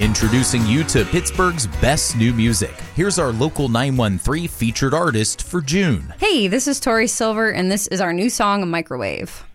Introducing you to Pittsburgh's best new music. Here's our Local 913 featured artist for June. Hey, this is Tori Silver, and this is our new song, Microwave.